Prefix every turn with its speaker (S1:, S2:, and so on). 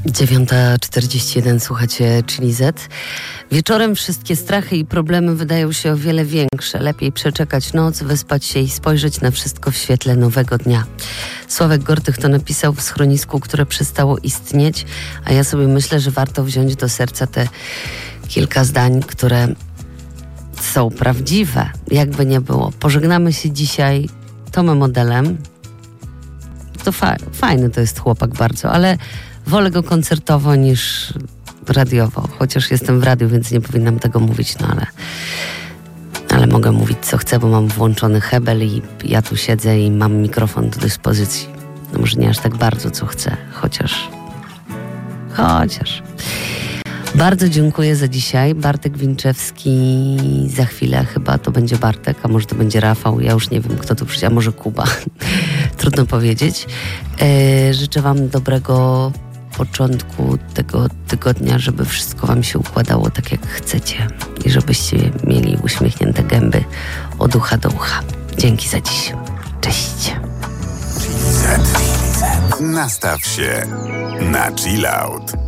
S1: 9:41, słuchacie Chili Z. Wieczorem wszystkie strachy i problemy wydają się o wiele większe. Lepiej przeczekać noc, wyspać się i spojrzeć na wszystko w świetle nowego dnia. Sławek Gortych to napisał w schronisku, które przestało istnieć, a ja sobie myślę, że warto wziąć do serca te kilka zdań, które są prawdziwe, jakby nie było. Pożegnamy się dzisiaj Tomem Modelem. To fajny to jest chłopak bardzo, ale wolę go koncertowo niż radiowo. Chociaż jestem w radiu, więc nie powinnam tego mówić, no ale mogę mówić co chcę, bo mam włączony hebel i ja tu siedzę i mam mikrofon do dyspozycji. No może nie aż tak bardzo co chcę, chociaż. Bardzo dziękuję za dzisiaj. Bartek Winczewski za chwilę, chyba to będzie Bartek, a może to będzie Rafał, ja już nie wiem kto tu przyjdzie, a może Kuba. Trudno powiedzieć. Życzę wam dobrego początku tego tygodnia, żeby wszystko wam się układało tak jak chcecie i żebyście mieli uśmiechnięte gęby od ucha do ucha. Dzięki za dziś. Cześć.
S2: Nastaw się na chill out.